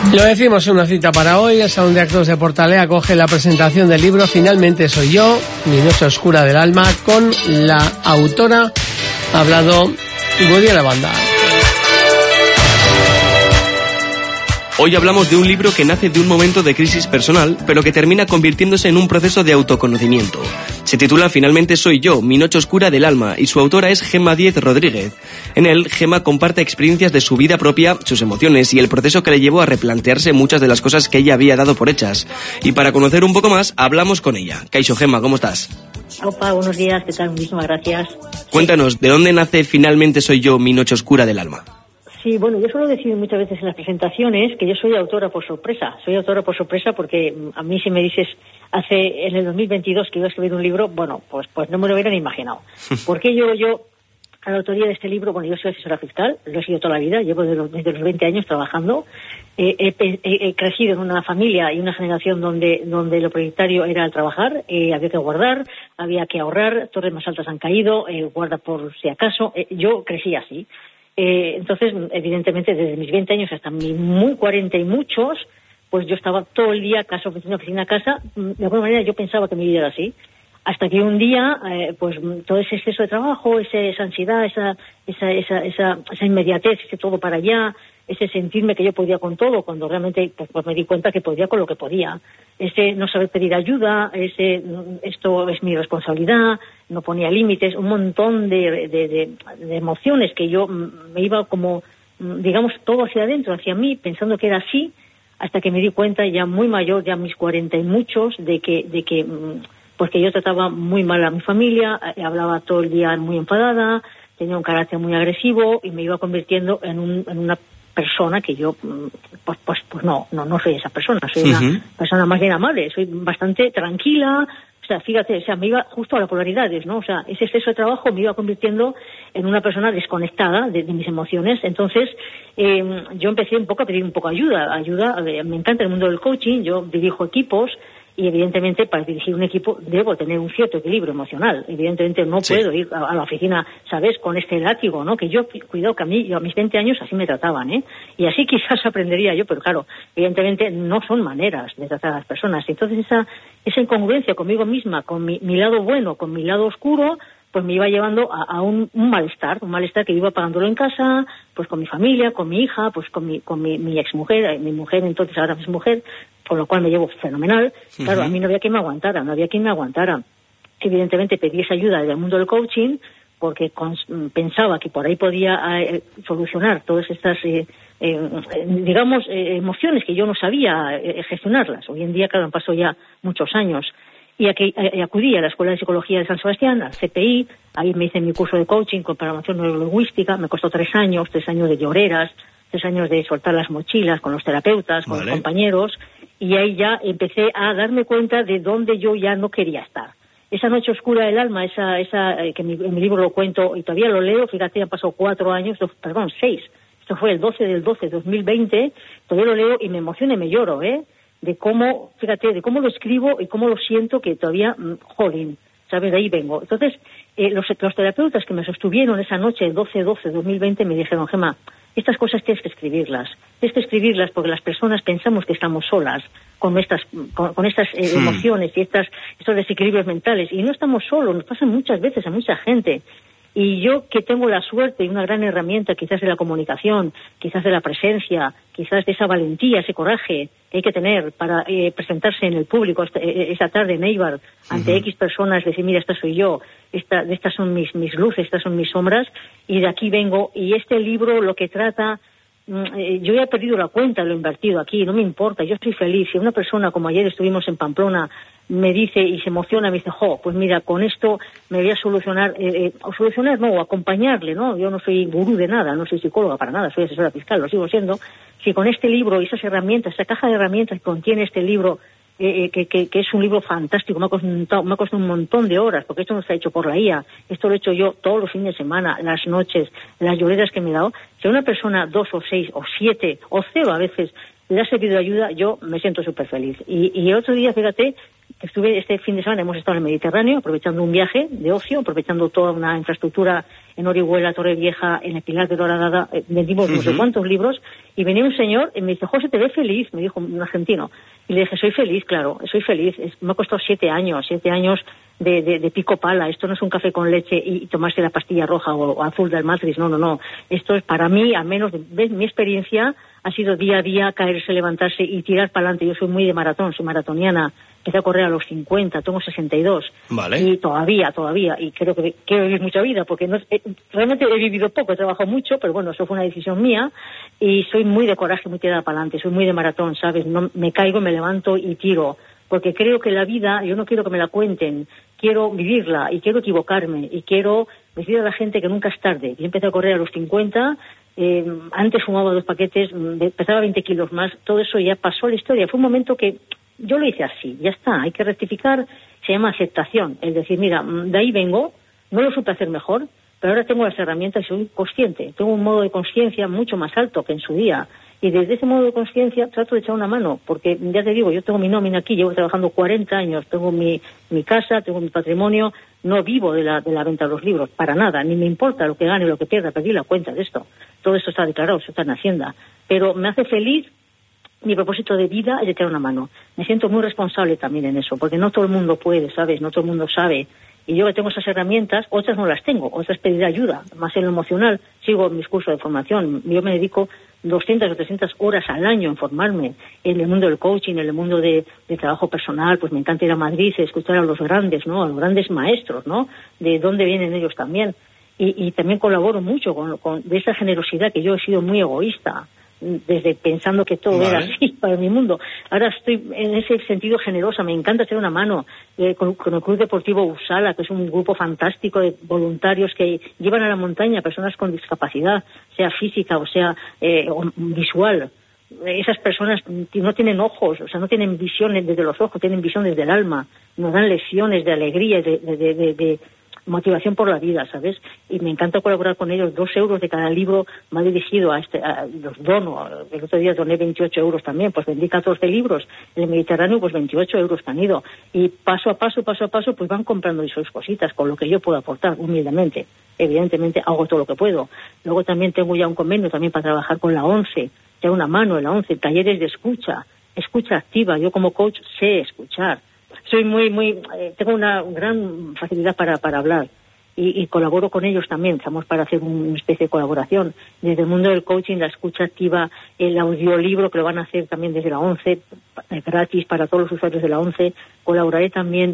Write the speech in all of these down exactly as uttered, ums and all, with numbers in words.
Lo decimos en una cita para hoy. El Salón de Actos de Portalea acoge la presentación del libro Finalmente soy yo, mi noche oscura del alma, con la autora, ha hablado Gudia Lavanda. Hoy hablamos de un libro que nace de un momento de crisis personal, pero que termina convirtiéndose en un proceso de autoconocimiento. Se titula Finalmente soy yo, mi noche oscura del alma, y su autora es Gemma Díez Rodríguez. En él, Gemma comparte experiencias de su vida propia, sus emociones y el proceso que le llevó a replantearse muchas de las cosas que ella había dado por hechas. Y para conocer un poco más, hablamos con ella. Kaixo, Gemma, ¿cómo estás? Opa, buenos días, ¿qué tal? Muchísimas gracias. Cuéntanos, ¿de dónde nace Finalmente soy yo, mi noche oscura del alma? Sí, bueno, yo suelo decir muchas veces en las presentaciones que yo soy autora por sorpresa. Soy autora por sorpresa porque a mí, si me dices hace en el dos mil veintidós que iba a escribir un libro, bueno, pues pues no me lo hubieran imaginado. ¿Por qué yo, yo a la autoría de este libro? Bueno, yo soy asesora fiscal, lo he sido toda la vida, llevo desde los, desde los veinte años trabajando. Eh, he, he, he crecido en una familia y una generación donde donde lo prioritario era el trabajar, eh, había que guardar, había que ahorrar, torres más altas han caído, eh, guarda por si acaso. Eh, yo crecí así. Eh, entonces, evidentemente, desde mis veinte años hasta mis muy cuarenta y muchos, pues yo estaba todo el día casa, oficina, oficina, casa. De alguna manera yo pensaba que mi vida era así. Hasta que un día, eh, pues todo ese exceso de trabajo, ese, esa ansiedad, esa, esa, esa, esa, esa inmediatez, ese todo para allá, ese sentirme que yo podía con todo, cuando realmente pues, pues me di cuenta que podía con lo que podía. Ese no saber pedir ayuda, ese esto es mi responsabilidad, no ponía límites, un montón de, de, de, de emociones que yo me iba como, digamos, todo hacia adentro, hacia mí, pensando que era así, hasta que me di cuenta ya muy mayor, ya mis cuarenta y muchos, de que, de que pues que yo trataba muy mal a mi familia, hablaba todo el día muy enfadada, tenía un carácter muy agresivo y me iba convirtiendo en, un, en una persona que yo, pues pues pues no, no, no soy esa persona, soy uh-huh. una persona más bien amable, soy bastante tranquila, o sea, fíjate, o sea, me iba justo a las polaridades, ¿no? O sea, ese exceso de trabajo me iba convirtiendo en una persona desconectada de, de mis emociones. Entonces, eh, yo empecé un poco a pedir un poco ayuda, ayuda, eh, me encanta el mundo del coaching, yo dirijo equipos, y evidentemente para dirigir un equipo debo tener un cierto equilibrio emocional. Evidentemente no sí. puedo ir a, a la oficina, ¿sabes?, con este látigo, ¿no? Que yo, cuidado, que a mí, yo a mis veinte años así me trataban, ¿eh? Y así quizás aprendería yo, pero claro, evidentemente no son maneras de tratar a las personas. Entonces esa, esa incongruencia conmigo misma, con mi, mi lado bueno, con mi lado oscuro, pues me iba llevando a, a un, un malestar, un malestar que iba pagándolo en casa, pues con mi familia, con mi hija, pues con mi, con mi, mi exmujer, mi mujer entonces ahora es mujer, con lo cual me llevo fenomenal. Uh-huh. Claro, a mí no había quien me aguantara, no había quien me aguantara. Evidentemente pedí esa ayuda del mundo del coaching porque con, pensaba que por ahí podía eh, solucionar todas estas, eh, eh, digamos, eh, emociones que yo no sabía eh, gestionarlas. Hoy en día, claro, han pasado ya muchos años. Y aquí, eh, acudí a la Escuela de Psicología de San Sebastián, al C P I, ahí me hice mi curso de coaching con programación neurolingüística, me costó tres años, tres años de lloreras, tres años de soltar las mochilas con los terapeutas, con vale. los compañeros, y ahí ya empecé a darme cuenta de dónde yo ya no quería estar. Esa noche oscura del alma, esa, esa eh, que en mi, en mi libro lo cuento y todavía lo leo, fíjate, han pasado cuatro años, no, perdón, seis, esto fue el doce del doce de dos mil veinte, todavía lo leo y me emociono y me lloro, ¿eh? De cómo, fíjate, de cómo lo escribo y cómo lo siento que todavía, jolín, ¿sabes? De ahí vengo. Entonces, eh, los, los terapeutas que me sostuvieron esa noche, el doce doce de dos mil veinte, me dijeron, Gemma, estas cosas tienes que escribirlas. Tienes que escribirlas porque las personas pensamos que estamos solas con nuestras, con, con estas eh, hmm. emociones y estas, estos desequilibrios mentales. Y no estamos solos, nos pasan muchas veces a mucha gente. Y yo que tengo la suerte y una gran herramienta quizás de la comunicación, quizás de la presencia, quizás de esa valentía, ese coraje que hay que tener para eh, presentarse en el público esta, eh, esa tarde en Eibar ante uh-huh. X personas, decir, mira, esta soy yo, esta, estas son mis, mis luces, estas son mis sombras, y de aquí vengo. Y este libro lo que trata, eh, yo ya he perdido la cuenta de lo invertido aquí, no me importa, yo estoy feliz. Si una persona, como ayer estuvimos en Pamplona, me dice y se emociona, me dice, jo, pues mira, con esto me voy a solucionar, eh, eh, o solucionar, no, o acompañarle, ¿no? Yo no soy gurú de nada, no soy psicóloga para nada, soy asesora fiscal, lo sigo siendo. Si con este libro y esas herramientas, esa caja de herramientas que contiene este libro, eh, eh, que, que, que es un libro fantástico, me ha, costado, me ha costado un montón de horas, porque esto no está hecho por la I A, esto lo he hecho yo todos los fines de semana, las noches, las lloreras que me he dado. Si a una persona, dos o seis o siete o cero a veces, le ha servido ayuda, yo me siento súper feliz. Y, y el otro día, fíjate, estuve este fin de semana, hemos estado en el Mediterráneo, aprovechando un viaje de ocio, aprovechando toda una infraestructura en Orihuela, Torrevieja, en el Pilar de Horadada, eh, vendimos uh-huh. no sé cuántos libros, y venía un señor y me dice, José, te ves feliz, me dijo un argentino. Y le dije, soy feliz, claro, soy feliz. Es, me ha costado siete años, siete años de, de, de pico pala. Esto no es un café con leche y, y tomarse la pastilla roja o, o azul del Matrix, no, no, no. Esto es para mí, al menos de, de mi experiencia, ha sido día a día caerse, levantarse y tirar para adelante. Yo soy muy de maratón, soy maratoniana. Empecé a correr a los cincuenta, tengo sesenta y dos. Vale. Y todavía, todavía, y creo que quiero vivir mucha vida, porque no, eh, realmente he vivido poco, he trabajado mucho, pero bueno, eso fue una decisión mía, y soy muy de coraje, muy tirada para adelante, soy muy de maratón, ¿sabes? No, me caigo, me levanto y tiro, porque creo que la vida, yo no quiero que me la cuenten, quiero vivirla, y quiero equivocarme, y quiero decir a la gente que nunca es tarde. Yo empecé a correr a los cincuenta, eh, antes fumaba dos paquetes, pesaba veinte kilos más, todo eso ya pasó a la historia, fue un momento que yo lo hice así, ya está, hay que rectificar, se llama aceptación, es decir, mira, de ahí vengo, no lo supe hacer mejor, pero ahora tengo las herramientas y soy consciente, tengo un modo de conciencia mucho más alto que en su día, y desde ese modo de conciencia trato de echar una mano, porque ya te digo, yo tengo mi nómina aquí, llevo trabajando cuarenta años, tengo mi, mi casa, tengo mi patrimonio, no vivo de la, de la venta de los libros, para nada, ni me importa lo que gane, lo que pierda, perdí la cuenta de esto, todo esto está declarado, eso está en Hacienda, pero me hace feliz. Mi propósito de vida es echar una mano. Me siento muy responsable también en eso, porque no todo el mundo puede, ¿sabes? No todo el mundo sabe. Y yo que tengo esas herramientas, otras no las tengo, otras pediré ayuda, más en lo emocional. Sigo mis cursos de formación. Yo me dedico doscientas o trescientas horas al año en formarme en el mundo del coaching, en el mundo de, de trabajo personal. Pues me encanta ir a Madrid, escuchar a los grandes, ¿no? A los grandes maestros, ¿no? De dónde vienen ellos también. Y, y también colaboro mucho con, con de esa generosidad, que yo he sido muy egoísta, desde pensando que todo vale. Era así para mi mundo. Ahora estoy en ese sentido generosa, me encanta hacer una mano eh, con, con el Club Deportivo Usala, que es un grupo fantástico de voluntarios que llevan a la montaña a personas con discapacidad, sea física o sea eh, o visual. Esas personas no tienen ojos, o sea, no tienen visiones desde los ojos, tienen visión desde el alma, nos dan lecciones de alegría, de, de, de, de, de motivación por la vida, ¿sabes? Y me encanta colaborar con ellos. Dos euros de cada libro me ha dirigido a este, a los dono. El otro día doné veintiocho euros también, pues vendí catorce libros. En el Mediterráneo, pues veintiocho euros que han ido. Y paso a paso, paso a paso, pues van comprando sus cositas, con lo que yo puedo aportar, humildemente. Evidentemente, hago todo lo que puedo. Luego también tengo ya un convenio también para trabajar con la ONCE, ya una mano en la ONCE, talleres de escucha, escucha activa. Yo como coach sé escuchar. Soy muy, muy, eh, tengo una gran facilidad para, para hablar y, y colaboro con ellos también. Estamos para hacer una especie de colaboración desde el mundo del coaching, la escucha activa, el audiolibro que lo van a hacer también desde la ONCE, gratis para todos los usuarios de la ONCE. Colaboraré también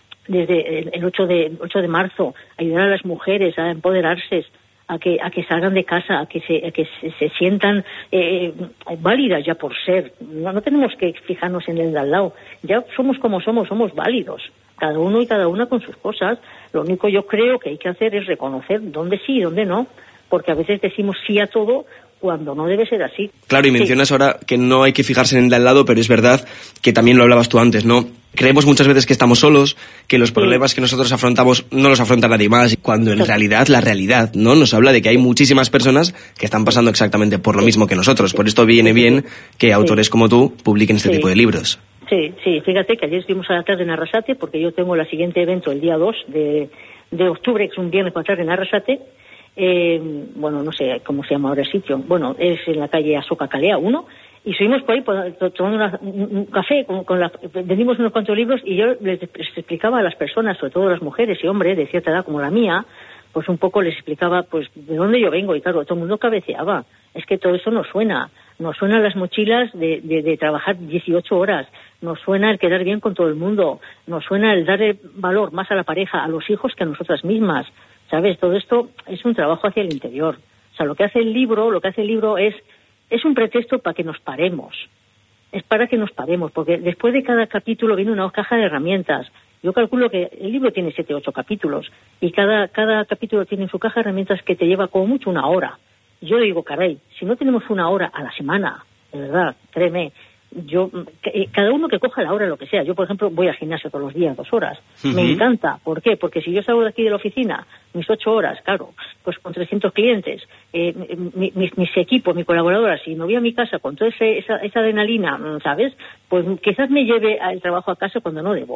desde el, el ocho de marzo, ayudar a las mujeres a empoderarse, a que a que salgan de casa, a que se a que se, se sientan eh, válidas ya por ser. No, no tenemos que fijarnos en el de al lado. Ya somos como somos, somos válidos. Cada uno y cada una con sus cosas. Lo único yo creo que hay que hacer es reconocer dónde sí y dónde no, porque a veces decimos sí a todo cuando no debe ser así. Claro, y mencionas sí. ahora que no hay que fijarse en el de al lado, pero es verdad que también lo hablabas tú antes, ¿no? Creemos muchas veces que estamos solos, que los problemas sí. que nosotros afrontamos no los afronta nadie más, cuando en sí. realidad la realidad, ¿no? Nos habla de que hay muchísimas personas que están pasando exactamente por lo sí. mismo que nosotros. Por esto viene bien que autores sí. como tú publiquen este sí. tipo de libros. Sí, sí, fíjate que ayer estuvimos a la tarde en Arrasate, porque yo tengo el siguiente evento el día dos de, de octubre, que es un viernes por la tarde en Arrasate. Eh, bueno, no sé cómo se llama ahora el sitio. Bueno, es en la calle Asoka Calea uno. Y subimos por ahí tomando una, un café, con, con la, vendimos unos cuantos libros y yo les, les explicaba a las personas, sobre todo a las mujeres y hombres de cierta edad como la mía, pues un poco les explicaba pues de dónde yo vengo y claro, todo el mundo cabeceaba. Es que todo eso nos suena, nos suenan las mochilas de, de, de trabajar dieciocho horas, nos suena el quedar bien con todo el mundo, nos suena el darle valor más a la pareja, a los hijos que a nosotras mismas, ¿sabes? Todo esto es un trabajo hacia el interior. O sea, lo que hace el libro, lo que hace el libro es Es un pretexto para que nos paremos. Es para que nos paremos, porque después de cada capítulo viene una caja de herramientas. Yo calculo que el libro tiene siete o ocho capítulos y cada, cada capítulo tiene en su caja de herramientas que te lleva como mucho una hora. Yo digo, caray, si no tenemos una hora a la semana, de verdad, créeme, yo cada uno que coja la hora, lo que sea. Yo, por ejemplo, voy al gimnasio todos los días, dos horas. Uh-huh. Me encanta. ¿Por qué? Porque si yo salgo de aquí de la oficina, mis ocho horas, claro, pues con trescientos clientes, eh, mi, mis, mis equipos, mis colaboradoras, si me voy a mi casa con toda ese, esa, esa adrenalina, ¿sabes? Pues quizás me lleve el trabajo a casa cuando no debo.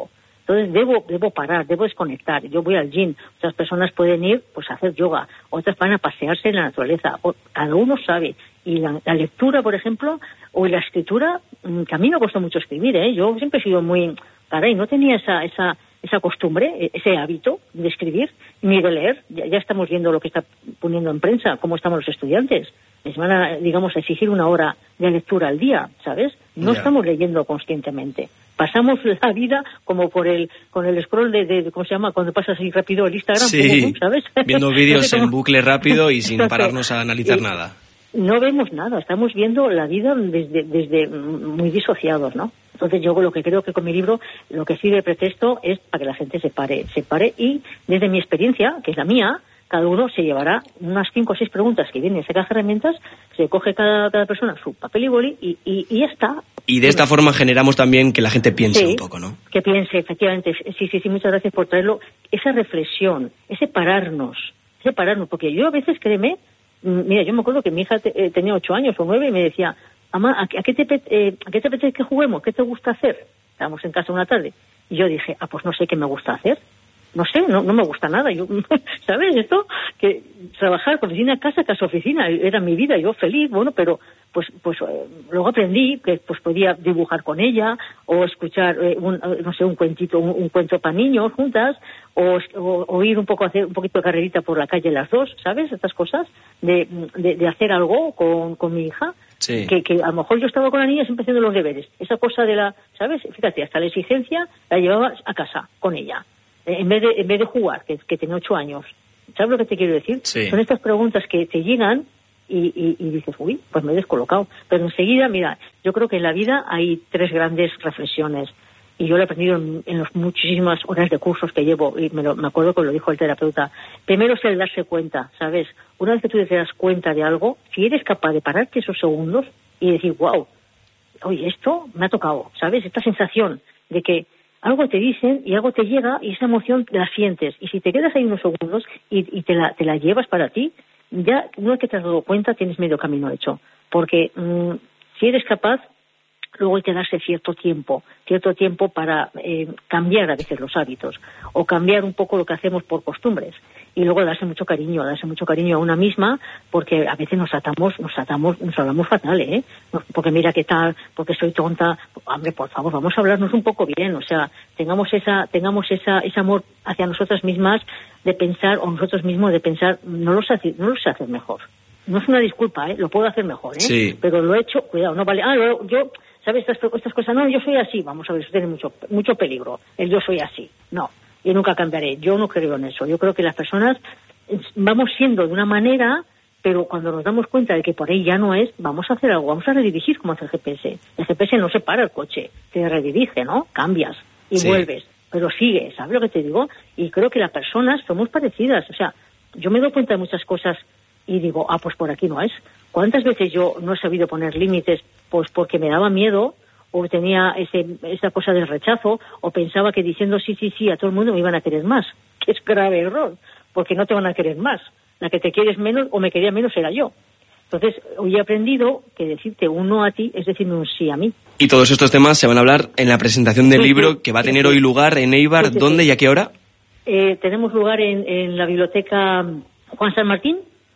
Entonces debo debo parar, debo desconectar. Yo voy al gym, otras personas pueden ir pues a hacer yoga, otras van a pasearse en la naturaleza. O, cada uno sabe. Y la, la lectura, por ejemplo, o la escritura, que a mí me costó mucho escribir, ¿eh? Yo siempre he sido muy... Caray, no tenía esa esa esa costumbre, ese hábito de escribir ni de leer. Ya, ya estamos viendo lo que está poniendo en prensa, cómo estamos los estudiantes. Les van a, digamos, a exigir una hora de lectura al día, ¿sabes? No yeah. estamos leyendo conscientemente. Pasamos la vida como por el con el scroll de, de ¿cómo se llama? Cuando pasas así rápido el Instagram, sí, ¿sabes? Viendo vídeos en bucle rápido y sin pararnos a analizar y, nada. No vemos nada, estamos viendo la vida desde, desde muy disociados, ¿no? Entonces yo lo que creo que con mi libro lo que sirve de pretexto es para que la gente se pare, se pare y desde mi experiencia, que es la mía, cada uno se llevará unas cinco o seis preguntas que vienen en esa caja de herramientas, se coge cada, cada persona su papel y boli y, y, y ya está. Y de esta bueno, forma generamos también que la gente piense sí, un poco, ¿no? Que piense, efectivamente. Sí, sí, sí, muchas gracias por traerlo. Esa reflexión, ese pararnos, ese pararnos, porque yo a veces, créeme, mira, yo me acuerdo que mi hija te, eh, tenía ocho años o nueve y me decía, mamá, ¿a, a qué te eh, ¿a qué te apetece que juguemos? ¿Qué te gusta hacer? Estábamos en casa una tarde. Y yo dije, ah, pues no sé qué me gusta hacer. No sé, no, no me gusta nada. Yo, ¿sabes? Esto, que trabajar oficina a casa, casa oficina, era mi vida, yo feliz, bueno, pero pues pues eh, luego aprendí que pues podía dibujar con ella o escuchar, eh, un, no sé, un cuentito, un, un cuento para niños juntas o, o, o ir un poco, hacer un poquito de carrerita por la calle las dos, ¿sabes? Estas cosas de, de, de hacer algo con, con mi hija. Sí. Que, que a lo mejor yo estaba con la niña siempre haciendo los deberes. Esa cosa de la, ¿sabes? Fíjate, hasta la exigencia la llevaba a casa con ella. En vez de, en vez de jugar, que, que tenía ocho años. ¿Sabes lo que te quiero decir? Sí. Son estas preguntas que te llegan y, y, y dices, uy, pues me he descolocado. Pero enseguida, mira, yo creo que en la vida hay tres grandes reflexiones. Y yo lo he aprendido en, en las muchísimas horas de cursos que llevo. Y me, lo, me acuerdo que lo dijo el terapeuta. Primero es el darse cuenta, ¿sabes? Una vez que tú te das cuenta de algo, si eres capaz de pararte esos segundos y decir, wow, oye, esto me ha tocado, ¿sabes? Esta sensación de que algo te dicen y algo te llega y esa emoción la sientes. Y si te quedas ahí unos segundos y, y te, la, te la llevas para ti, ya una vez que te has dado cuenta tienes medio camino hecho. Porque mmm, si eres capaz, luego hay que darse cierto tiempo, cierto tiempo para eh, cambiar a veces los hábitos o cambiar un poco lo que hacemos por costumbres. Y luego darse mucho cariño, darse mucho cariño a una misma, porque a veces nos atamos, nos atamos, nos hablamos fatal, ¿eh? Porque mira qué tal, porque soy tonta. Hombre, por favor, vamos a hablarnos un poco bien, o sea, tengamos esa, tengamos esa, ese amor hacia nosotras mismas de pensar, o nosotros mismos de pensar, no lo sé, no lo sé hacer mejor. No es una disculpa, ¿eh? Lo puedo hacer mejor, ¿eh? Sí. Pero lo he hecho, cuidado, no vale, ah, lo, yo, ¿sabes? Estas, estas cosas, no, yo soy así, vamos a ver, eso tiene mucho, mucho peligro, el yo soy así, no. Y nunca cambiaré. Yo no creo en eso. Yo creo que las personas vamos siendo de una manera, pero cuando nos damos cuenta de que por ahí ya no es, vamos a hacer algo, vamos a redirigir como hace el G P S. El G P S no se para el coche, te redirige, ¿no? Cambias y sí. vuelves, pero sigue, ¿sabes lo que te digo? Y creo que las personas somos parecidas. O sea, yo me doy cuenta de muchas cosas y digo, ah, pues por aquí no es. ¿Cuántas veces yo no he sabido poner límites? Pues porque me daba miedo, o tenía ese, esa cosa del rechazo, o pensaba que diciendo sí, sí, sí a todo el mundo me iban a querer más, que es grave error, porque no te van a querer más. La que te quieres menos o me quería menos era yo. Entonces, hoy he aprendido que decirte un no a ti es decirme un sí a mí. Y todos estos temas se van a hablar en la presentación del sí, libro sí, que va a tener sí, hoy lugar en Eibar. Sí, sí, ¿Dónde sí. y a qué hora? Eh, tenemos lugar en, en la biblioteca Juan San Martín,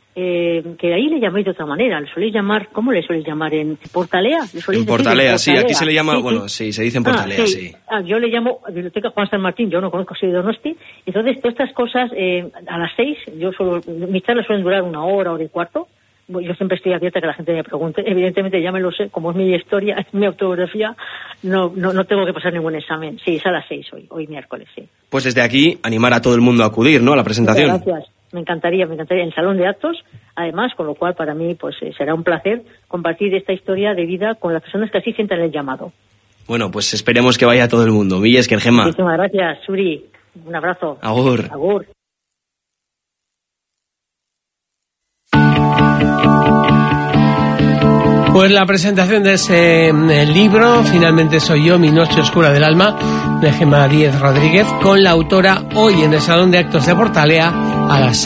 Eh, que ahí le llamáis de otra manera, le soléis llamar, ¿cómo le soléis llamar? ¿En Portalea? ¿Le en Portalea, sí, aquí se le llama, sí, bueno, sí, se dice en Portalea, ah, sí. sí. Ah, yo le llamo Biblioteca Juan San Martín, yo no conozco, soy de Donosti, entonces todas estas cosas, eh, a las seis, yo solo, mis charlas suelen durar una hora, hora y cuarto, yo siempre estoy abierta a que la gente me pregunte, evidentemente ya me lo sé, como es mi historia, es mi autobiografía, no, no, no tengo que pasar ningún examen, sí, es a las seis hoy, hoy miércoles, sí. Pues desde aquí, animar a todo el mundo a acudir, ¿no?, a la presentación. Muchas gracias. Me encantaría, me encantaría, en el salón de actos, además, con lo cual para mí pues eh, será un placer compartir esta historia de vida con las personas que así sientan el llamado. Bueno, pues esperemos que vaya todo el mundo. Milla Esker, Gemma. Muchísimas gracias, Suri. Un abrazo. Agur. Agur. Pues la presentación de ese eh, libro, Finalmente soy yo, mi noche oscura del alma, de Gemma Díez Rodríguez, con la autora hoy en el Salón de Actos de Portalea a las